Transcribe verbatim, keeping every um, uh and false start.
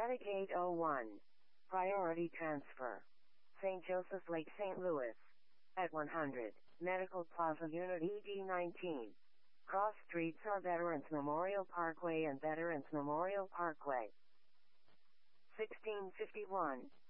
Attic eight oh one. Priority transfer. Saint Joseph's Lake, Saint Louis. At one hundred. Medical Plaza Unit E D nineteen. Cross streets are Veterans Memorial Parkway and Veterans Memorial Parkway. sixteen fifty-one.